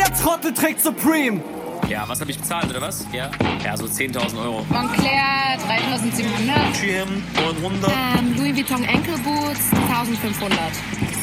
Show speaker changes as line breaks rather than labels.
Jeder Trottel trägt Supreme.
Ja, was habe ich bezahlt, oder was? Ja, so 10.000 Euro.
Moncler 3.700.
GM 900.
Louis Vuitton Ankle Boots 1.500.